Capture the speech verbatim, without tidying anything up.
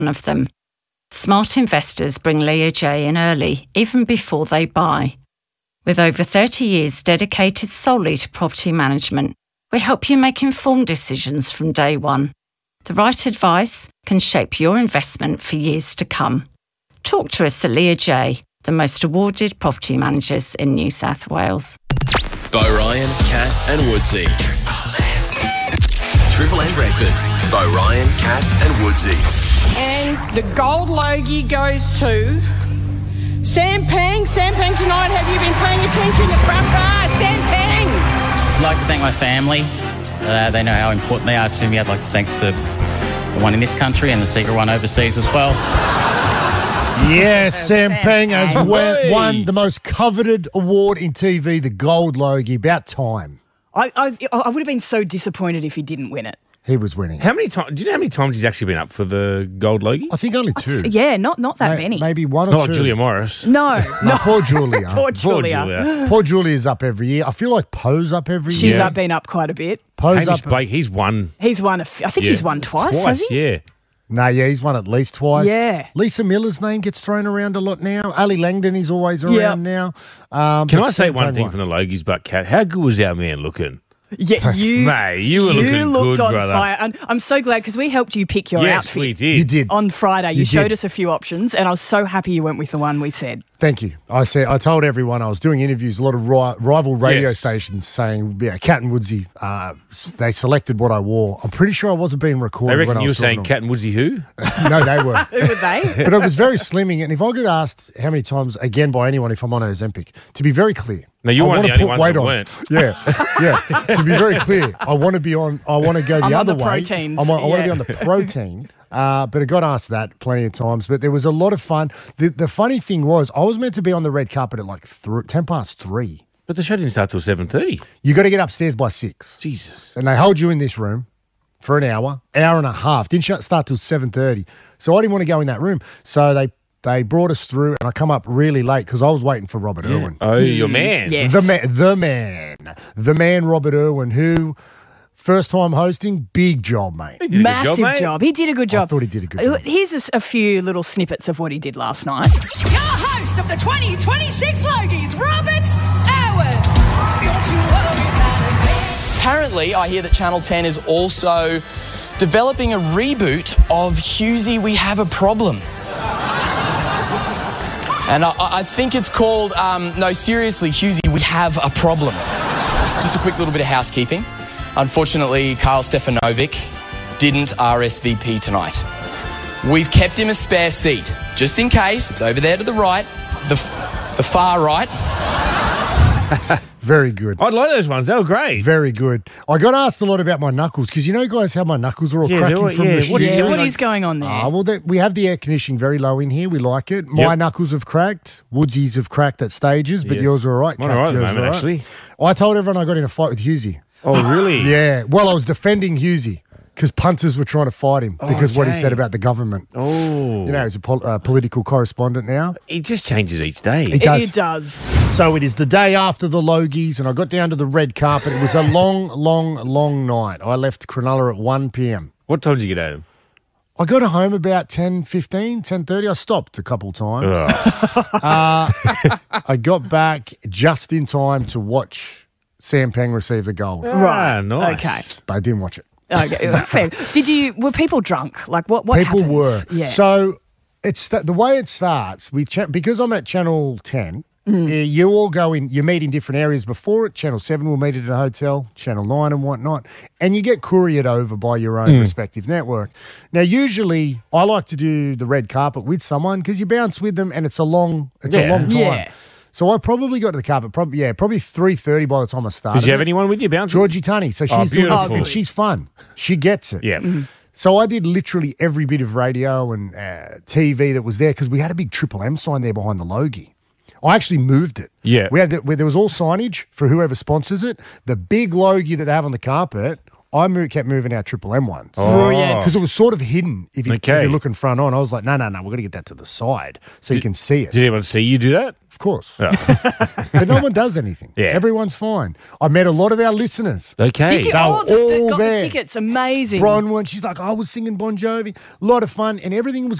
of them. Smart investors bring Learjet in early, even before they buy. With over thirty years dedicated solely to property management, we help you make informed decisions from day one. The right advice can shape your investment for years to come. Talk to us at Learjet, the most awarded property managers in New South Wales. Bo Ryan, Kat and Woodsy. Triple M Breakfast. Bo Ryan, Kat and Woodsy. And the gold logie goes to Sam Pang. Sam Pang tonight, have you been paying attention to front bar? Sam Pang! I'd like to thank my family. Uh, they know how important they are to me. I'd like to thank the, the one in this country and the secret one overseas as well. Yes, Sam Pang has Hey. won, won the most coveted award in T V, the Gold Logie. About time. I, I, I would have been so disappointed if he didn't win it. He was winning. How many times? Do you know how many times he's actually been up for the Gold Logie? I think only two. Yeah, not not that Ma- many. Maybe one or Not two. like Julia Morris. No, No, no. poor Julia. Poor Poor Julia. Julia. Poor Julia's up every year. I feel like Poe's up every She's year. up, been up quite a bit. Poe's Hamish up. Blake, he's won. He's won. A f- I think Yeah. he's won twice, Twice, has he? yeah. No, yeah, he's won at least twice. Yeah. Lisa Miller's name gets thrown around a lot now. Ali Langdon is always around Yeah. now. Um, Can but I say Sam one Pang thing won. from the Logies, but Kat? How good was our man looking? Yeah, you. Mate, you were looking looked good, on brother. fire, and I'm so glad because we helped you pick your Yes, outfit we did. You did. on Friday. You, You showed did. us a few options, and I was so happy you went with the one we said. Thank you. I said I told everyone I was doing interviews. A lot of ri- rival radio Yes. stations saying, "Yeah, Cat and Woodsy." Uh, s- they selected what I wore. I'm pretty sure I wasn't being I recorded. reckon when I you were was saying talking Cat and Woodsy who? to them. No, they were. Who were they? But it was very slimming. And if I get asked how many times again by anyone if I'm on Ozempic, to be very clear. No, you're I one of wanna the only put ones weight that on. weren't. Yeah, yeah. To be very clear, I want to be on. I want to go the I'm on other the way. proteins, I'm on, I want to yeah. be on the protein. Uh, but I got asked that plenty of times. But there was a lot of fun. The, the funny thing was, I was meant to be on the red carpet at like th- ten past three. But the show didn't start till seven thirty. You got to get upstairs by six, Jesus. and they hold you in this room for an hour, hour and a half. Didn't sh- start till seven thirty. So I didn't want to go in that room. So they they brought us through, and I come up really late because I was waiting for Robert Irwin. Oh, your man. Yes. The man, the man, the man, Robert Irwin, who first time hosting, big job, mate. He did a good Massive job, job, mate. He did a good job. I thought he did a good Uh, job. Here's a, s- a few little snippets of what he did last night. Your host of the twenty twenty-six Logies, Robert Irwin. Don't you worry about it. Apparently, I hear that Channel ten is also developing a reboot of Hughesy, We Have a Problem. And I, I think it's called, um, no, seriously, Hughesy, We Have a Problem. Just a quick little bit of housekeeping. Unfortunately, Carl Stefanovic didn't R S V P tonight. We've kept him a spare seat, just in case. It's over there to the right, the, the far right. Very good. I'd like those ones. They were great. Very good. I got asked a lot about my knuckles because you know, guys, how my knuckles are all Yeah, cracking they were- from yeah, the what studio. are you Yeah, doing? what like- is going on there? Ah, well, they, we have the air conditioning very low in here. We like it. My Yep. knuckles have cracked. Woodsy's have cracked at stages, but Yes. yours are all right. Mine Kat, are right at the yours moment, all right. actually. I told everyone I got in a fight with Hughesy. Oh, really? Yeah. Well, I was defending Hughesy because punters were trying to fight him because what he Okay. said about the government. Oh. You know, he's a pol- uh, political correspondent now. It just changes each day. It It, does. it does. So it is the day after the Logies, and I got down to the red carpet. It was a long, long, long night. I left Cronulla at one p.m. What time did you get home? I got home about ten fifteen, ten thirty. I stopped a couple times. Ugh. Uh, I got back just in time to watch Sam Pang receive the gold, Right. Ah, nice. Okay. but I didn't watch it. Okay, fair. Did you? Were people drunk? Like what? What People happens? were. Yeah. So it's the, the way it starts. We cha- because I'm at Channel ten. Mm. uh, you all go in. You meet in different areas before it. Channel seven will meet at a hotel. Channel nine and whatnot, and you get couriered over by your own respective network. Now, usually, I like to do the red carpet with someone because you bounce with them, and it's a long, it's a Yeah. long time. Yeah. So I probably got to the carpet. Probably yeah, probably three thirty by the time I started. Did you have it. anyone with you bouncing? Georgie Tunney. So she's Oh, doing it, beautiful. and she's fun. She gets it. Yeah. So I did literally every bit of radio and uh, T V that was there because we had a big Triple M sign there behind the Logie. I actually moved it. Yeah. We had the, where there was all signage for whoever sponsors it. The big Logie that they have on the carpet, I moved, kept moving our Triple M ones. Oh, yeah. Because it was sort of hidden if, you, Okay. if you're looking front on. I was like, no, no, no, we're going to get that to the side so you can see it. Did anyone see you do that? Of course. Yeah. But no one does anything. Yeah. Everyone's fine. I met a lot of our listeners. Okay. Did you? They Oh, were the, the, all got there. the tickets. Amazing. Bronwyn, she's like, I was singing Bon Jovi. A lot of fun, and everything was